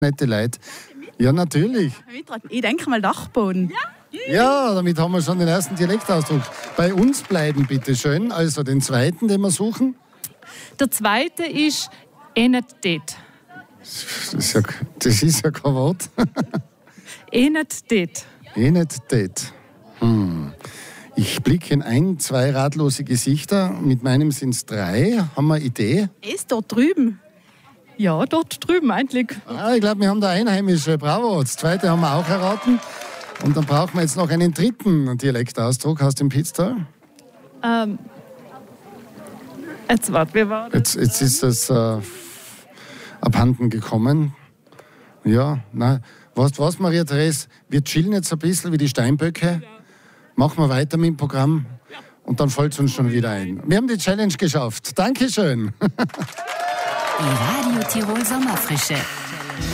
nette Leute. Ja, natürlich. Ich denke mal Dachboden. Ja, damit haben wir schon den ersten Dialektausdruck. Bei uns bleiben, bitte schön. Also den zweiten, den wir suchen. Der zweite ist nicht dort. Das ist ja kein Wort. Nicht dort. Nicht dort. Ich blicke in 1, 2 ratlose Gesichter. Mit meinem sind es 3. Haben wir eine Idee? Ist dort drüben. Ja, dort drüben eigentlich. Ich glaube, wir haben da Einheimische. Bravo. Das zweite haben wir auch erraten. Und dann brauchen wir jetzt noch einen dritten Dialektausdruck. Hast du im Pitztal? Jetzt warte, wie war das? Jetzt ist das abhanden gekommen. Ja, nein. Weißt du was, Maria-Therese? Wir chillen jetzt ein bisschen wie die Steinböcke. Machen wir weiter mit dem Programm. Und dann fällt es uns schon wieder ein. Wir haben die Challenge geschafft. Dankeschön. Die Radio Tirol Sommerfrische.